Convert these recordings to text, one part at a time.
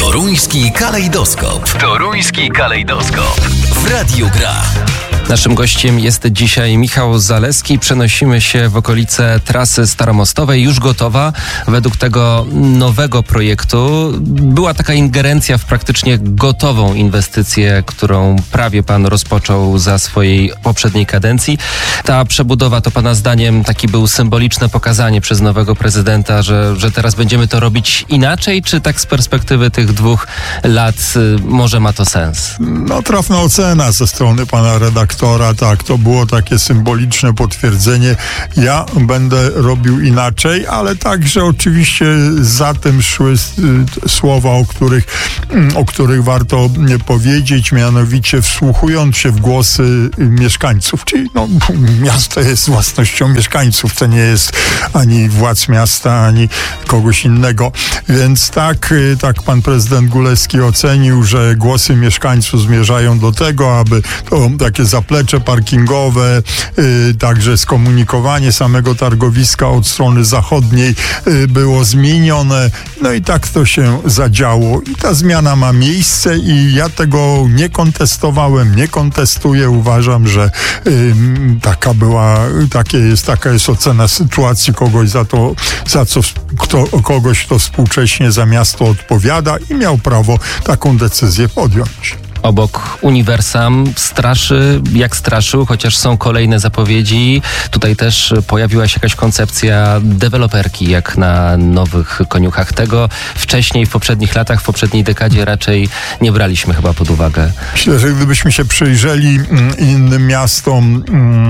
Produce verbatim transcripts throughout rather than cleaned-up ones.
Toruński kalejdoskop. Toruński kalejdoskop. W Radiu Gra. Naszym gościem jest dzisiaj Michał Zaleski. Przenosimy się w okolice trasy staromostowej, już gotowa. Według tego nowego projektu była taka ingerencja w praktycznie gotową inwestycję, którą prawie pan rozpoczął za swojej poprzedniej kadencji. Ta przebudowa to pana zdaniem taki był symboliczne pokazanie przez nowego prezydenta, że, że teraz będziemy to robić inaczej, czy tak z perspektywy tych dwóch lat y, może ma to sens? No trafna ocena ze strony pana redaktora. Tak, to było takie symboliczne potwierdzenie. Ja będę robił inaczej, ale także oczywiście za tym szły słowa, o których, o których warto powiedzieć, mianowicie wsłuchując się w głosy mieszkańców. Czyli no, miasto jest własnością mieszkańców, to nie jest ani władz miasta, ani kogoś innego. Więc tak, tak pan prezydent Gulewski ocenił, że głosy mieszkańców zmierzają do tego, aby to takie zaplecze parkingowe, y, także skomunikowanie samego targowiska od strony zachodniej y, było zmienione. No i tak to się zadziało. I ta zmiana ma miejsce i ja tego nie kontestowałem, nie kontestuję. Uważam, że y, taka była, takie jest, taka jest ocena sytuacji kogoś za to, za co kto, kogoś, kto współcześnie za miasto odpowiada i miał prawo taką decyzję podjąć. Obok Uniwersam straszy, jak straszył, chociaż są kolejne zapowiedzi. Tutaj też pojawiła się jakaś koncepcja deweloperki, jak na Nowych Koniuchach. Tego wcześniej, w poprzednich latach, w poprzedniej dekadzie raczej nie braliśmy chyba pod uwagę. Myślę, że gdybyśmy się przyjrzeli innym miastom,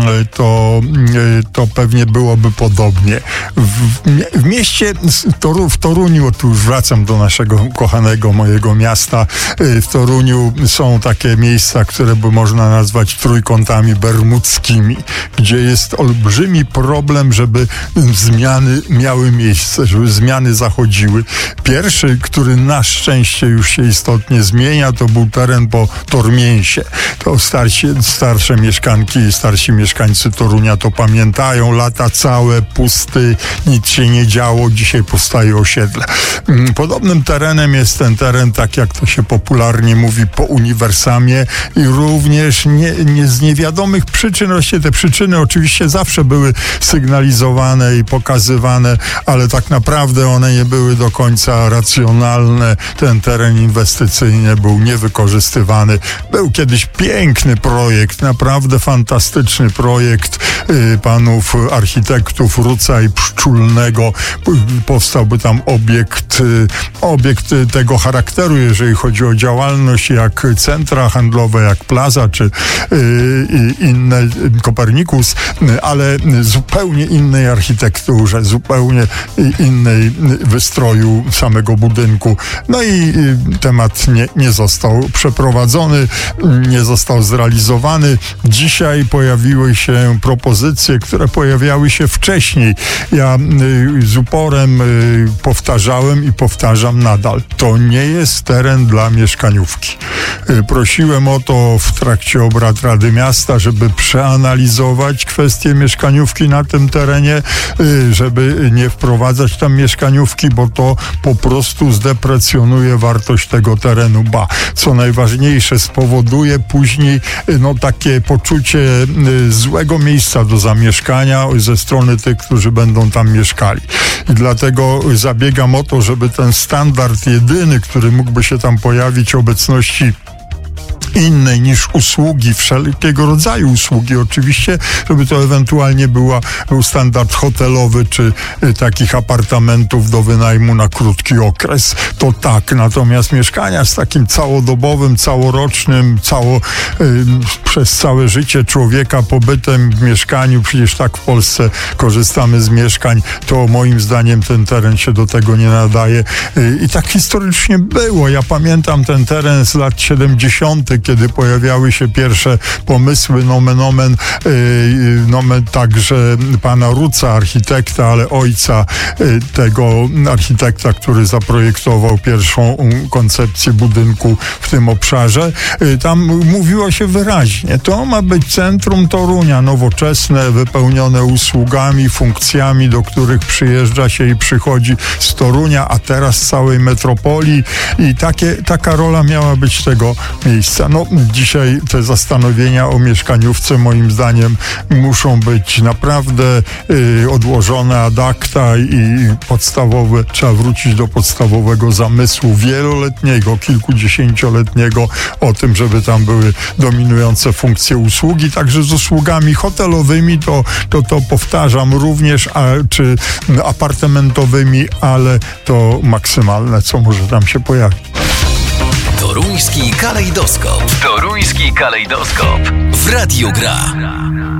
to, to pewnie byłoby podobnie. W, w mieście, w Toruniu, tu już wracam do naszego kochanego mojego miasta, w Toruniu są takie miejsca, które by można nazwać trójkątami bermudzkimi, gdzie jest olbrzymi problem, żeby zmiany miały miejsce, żeby zmiany zachodziły. Pierwszy, który na szczęście już się istotnie zmienia, to był teren po Tormięsie. To starsi, starsze mieszkanki i starsi mieszkańcy Torunia to pamiętają. Lata całe, pusty, nic się nie działo. Dzisiaj powstaje osiedle. Podobnym terenem jest ten teren, tak jak to się popularnie mówi, po Uniwersamie i również nie, nie z niewiadomych przyczyn, właśnie te przyczyny oczywiście zawsze były sygnalizowane i pokazywane, ale tak naprawdę one nie były do końca racjonalne. Ten teren inwestycyjny był niewykorzystywany. Był kiedyś piękny projekt, naprawdę fantastyczny projekt y, panów architektów Ruca i Pszczólnego. Powstałby tam obiekt, y, obiekt tego charakteru, jeżeli chodzi o działalność, jak centra handlowe, jak Plaza, czy y, inne, Kopernikus, ale zupełnie innej architekturze, zupełnie innej wystroju samego budynku. No i temat nie, nie został przeprowadzony, nie został zrealizowany. Dzisiaj pojawiły się propozycje, które pojawiały się wcześniej. Ja y, z uporem y, powtarzałem i powtarzam nadal. To nie jest teren dla mieszkaniówki. Prosiłem o to w trakcie obrad Rady Miasta, żeby przeanalizować kwestię mieszkaniówki na tym terenie, żeby nie wprowadzać tam mieszkaniówki, bo to po prostu zdeprecjonuje wartość tego terenu. Ba, co najważniejsze, spowoduje później no, takie poczucie złego miejsca do zamieszkania ze strony tych, którzy będą tam mieszkali. I dlatego zabiegam o to, żeby ten standard jedyny, który mógłby się tam pojawić, obecności innej niż usługi, wszelkiego rodzaju usługi oczywiście, żeby to ewentualnie była, był standard hotelowy, czy y, takich apartamentów do wynajmu na krótki okres, to tak. Natomiast mieszkania z takim całodobowym, całorocznym, cało, y, przez całe życie człowieka pobytem w mieszkaniu, przecież tak w Polsce korzystamy z mieszkań, to moim zdaniem ten teren się do tego nie nadaje. Y, I tak historycznie było. Ja pamiętam ten teren z lat siedemdziesiątych kiedy pojawiały się pierwsze pomysły, nomen omen, yy, nomen także pana Ruca, architekta, ale ojca yy, tego architekta, który zaprojektował pierwszą koncepcję budynku w tym obszarze. Yy, tam mówiło się wyraźnie, to ma być centrum Torunia, nowoczesne, wypełnione usługami, funkcjami, do których przyjeżdża się i przychodzi z Torunia, a teraz z całej metropolii i takie, taka rola miała być tego miejsca. No, dzisiaj te zastanowienia o mieszkaniówce moim zdaniem muszą być naprawdę y, odłożone ad acta i podstawowe, trzeba wrócić do podstawowego zamysłu wieloletniego, kilkudziesięcioletniego o tym, żeby tam były dominujące funkcje usługi, także z usługami hotelowymi, to, to, to powtarzam również, a, czy apartamentowymi, ale to maksymalne, co może tam się pojawić. Toruński kalejdoskop. Toruński kalejdoskop. W Radiu Gra.